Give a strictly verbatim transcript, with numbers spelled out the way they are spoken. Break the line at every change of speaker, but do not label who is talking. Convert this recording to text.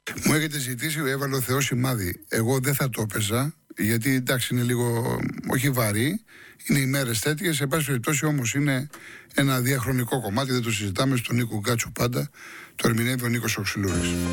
Μου έχετε ζητήσει, έβαλε ο Θεός σημάδι. Εγώ δεν θα το έπαιζα, γιατί εντάξει είναι λίγο, όχι βαρύ, είναι ημέρες τέτοιες. Σε πάση περιπτώσει όμως είναι ένα διαχρονικό κομμάτι, δεν το συζητάμε, στον Νίκο Γκάτσου πάντα. Το ερμηνεύει ο Νίκος Οξυλούρης.